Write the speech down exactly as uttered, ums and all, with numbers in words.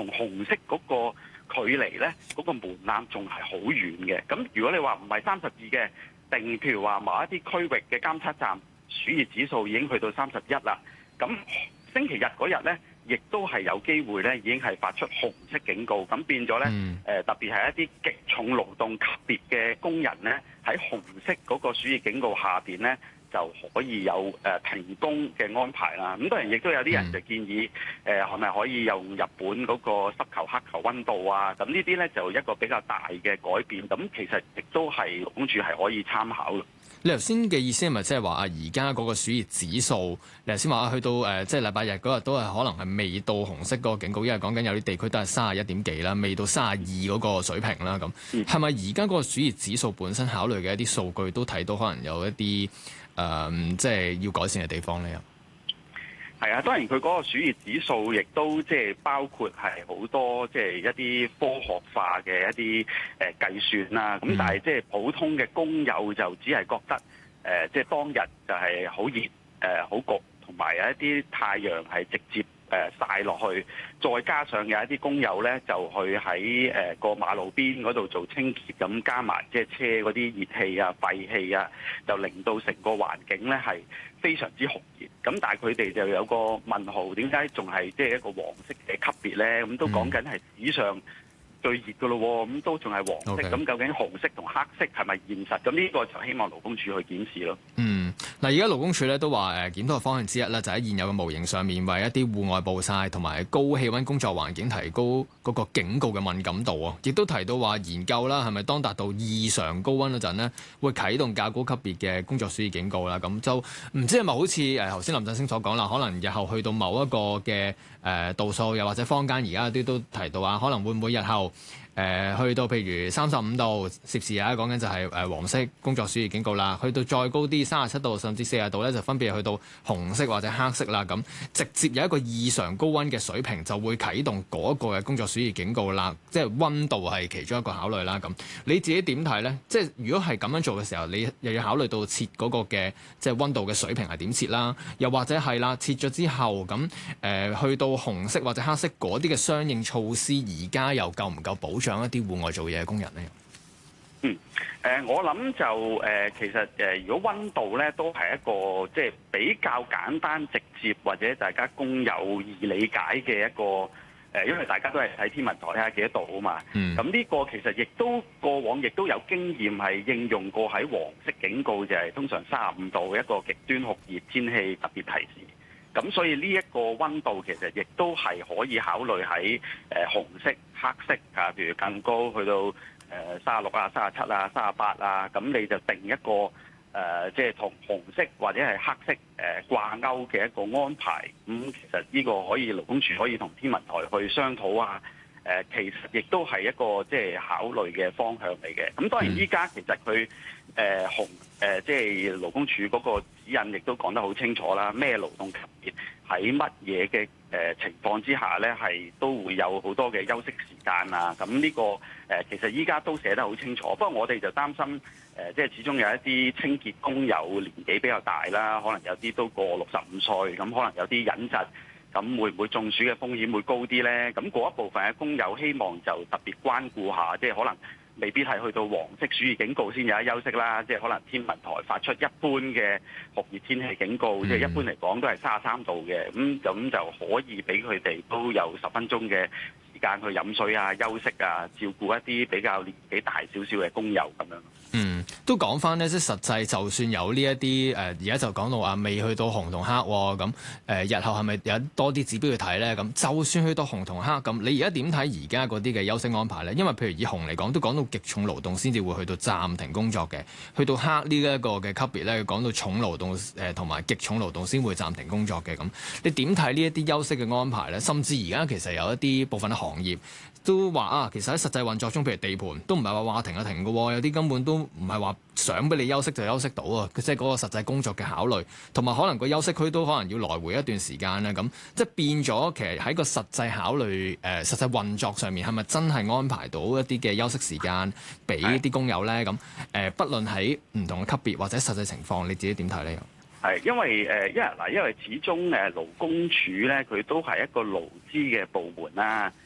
同紅色嗰個距離咧，嗰、嗰個門檻仲係好遠嘅。咁如果你話唔係三十二嘅，定譬如話某一啲區域嘅監測站暑熱指數已經去到三十一啦，咁星期日嗰日咧，亦都係有機會咧，已經係發出紅色警告，咁變咗咧，誒、 嗯呃、特別係一啲極重勞動級別嘅工人咧，喺紅色嗰個暑熱警告下邊咧，就可以有誒、呃、停工嘅安排啦。咁當然亦都有啲人就建議，誒係咪可以用日本嗰個濕球黑球溫度啊？咁呢啲咧就一個比較大嘅改變。咁其實亦都係勞工處係可以參考嘅。 你頭先嘅意思係咪即係話啊？而家嗰個暑熱指數，你頭先話去到誒，即係禮拜日嗰日都係可能係未到紅色嗰個警告，因為講緊有啲地區都係三十一點幾啦，未到三十二嗰個水平啦。咁係咪而家嗰個暑熱指數本身考慮嘅一啲數據都睇到可能有一啲誒、呃，即係要改善嘅地方咧？ 係啊，當然佢嗰個暑熱指數亦都即係包括係好多即係一啲科學化嘅一啲誒計算啦。咁但係即係普通嘅工友就只係覺得誒，即係當日就係好熱誒好焗，同埋有一啲太陽係直接誒曬落去，再加上有一啲工友咧就去喺誒個馬路邊嗰度做清潔，咁加埋即係車嗰啲熱氣啊、廢氣啊，就令到成個環境咧係非常之酷熱。咁但係佢哋就有個問號，點解仲係即係一個黃色嘅級別咧？咁都講緊係史上最熱㗎咯喎，咁都仲係黃色。咁 Okay. 究竟紅色同黑色係咪現實？咁呢個就希望勞工處去檢視咯。 嗯，嗱，而家勞工處咧都話誒檢討嘅方向之一咧，就喺現有嘅模型上面，為一啲戶外暴曬同埋高氣温工作環境提高嗰個警告嘅敏感度啊！亦都提到話研究啦，係咪當達到異常高温嗰陣咧，會啟動較高級別嘅工作暑熱警告啦？咁就唔知係咪好似誒頭先林振昇所講啦，可能日後去到某一個嘅誒度數，又或者坊間而家啲都提到啊，可能會唔會日後？誒、呃、去到譬如三十五度攝氏啊，講緊就係誒黃色工作暑熱警告啦。去到再高啲三十七度甚至四十度咧，就分別去到紅色或者黑色啦。咁直接有一個異常高温嘅水平，就會啟動嗰個嘅工作暑熱警告啦。即係温度係其中一個考慮啦。咁你自己點睇咧？即係如果係咁樣做嘅時候，你又要考慮到設嗰個嘅即係温度嘅水平係點設啦？又或者係啦，設咗之後咁誒、呃、去到紅色或者黑色嗰啲嘅相應措施，而家又夠唔夠保障一啲戶外做嘢嘅工人咧？ 嗯，誒、呃，我諗就誒、呃，其實誒、呃，如果溫度咧都係一個即係比較簡單直接，或者大家工友易理解嘅一個誒、呃，因為大家都係睇天文台睇下幾多度啊嘛。嗯。咁呢個其實亦都過往亦都有經驗係應用過喺黃色警告，就係、是、通常三十五度一個極端酷熱天氣特別提示。咁所以呢一個溫度其實亦都係可以考慮喺誒紅色、黑色啊，譬如更高去到誒三十六啊、三十七啊、三十八啊，咁你就定一個誒即係同紅色或者係黑色誒掛鈎嘅一個安排。咁其實呢個可以勞工處可以同天文台去商討啊。誒其實亦都係一個即係考慮嘅方向嚟嘅。咁當然依家其實佢誒紅誒即係勞工處嗰個指引亦都講得好清楚啦。咩勞動級別喺乜嘢嘅誒情況之下咧，係都會有好多嘅休息時間啊。咁呢個誒其實依家都寫得好清楚。不過我哋就擔心誒，即係始終有一啲清潔工友年紀比較大啦，可能有啲都過六十五歲，咁可能有啲隱疾。咁會唔會中暑嘅風險會高啲呢？咁嗰一部分嘅工友希望就特別關顧下，即係可能未必係去到黃色暑熱警告先有得休息啦。即係可能天文台發出一般嘅酷熱天氣警告，即係、嗯、一般嚟講都係三十三度嘅，咁咁就可以俾佢哋都有十分鐘嘅時間去飲水啊、休息啊、照顧一啲比較年紀大少少嘅工友咁樣。 嗯，都講翻咧，即係實際，就算有呢一啲誒，而、呃、家就講到話未去到紅同黑喎，咁、呃、誒日後係咪有多啲指標去睇咧？咁就算去到紅同黑，咁你而家點睇而家嗰啲嘅休息安排咧？因為譬如以紅嚟講，都講到極重勞動先至會去到暫停工作嘅，去到黑呢一個嘅級別咧，講到重勞動誒同埋極重勞動先會暫停工作嘅。咁你點睇呢一啲休息嘅安排咧？甚至而家其實有一啲部分嘅行業都話啊，其實喺實際運作中，譬如地盤都唔係話話停就停嘅喎，有啲根本都唔係話想俾你休息就休息到啊！即係嗰個實際工作嘅考慮，同埋可能個休息區都可能要來回一段時間啦。咁即係變咗，其實喺個實際考慮誒、呃、實際運作上面，係咪真係安排到一啲嘅休息時間俾啲工友咧？咁誒、呃，不論喺唔同嘅級別或者實際情況，你自己點睇咧？ 係因為誒，因為嗱，因為始終誒勞工處咧，佢都係一個勞資嘅部門啦。